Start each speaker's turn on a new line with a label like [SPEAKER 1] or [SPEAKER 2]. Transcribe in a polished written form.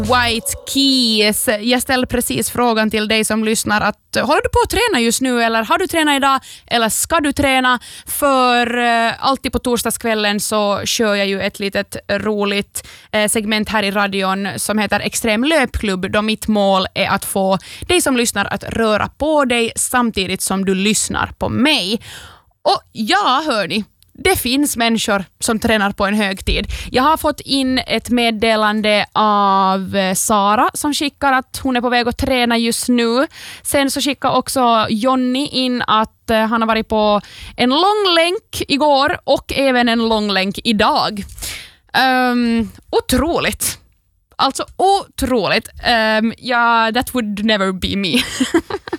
[SPEAKER 1] White Keys. Jag ställer precis frågan till dig som lyssnar att håller du på att träna just nu eller har du tränat idag eller ska du träna? För alltid på torsdagskvällen så kör jag ju ett litet roligt segment här i radion som heter Extrem löpklubb, då mitt mål är att få dig som lyssnar att röra på dig samtidigt som du lyssnar på mig. Och ja, hörni, det finns människor som tränar på en högtid. Jag har fått in ett meddelande av Sara som skickar att hon är på väg att träna just nu. Sen så skickar också Jonny in att han har varit på en lång länk igår och även en lång länk idag. Otroligt. Alltså otroligt. Ja, that would never be me.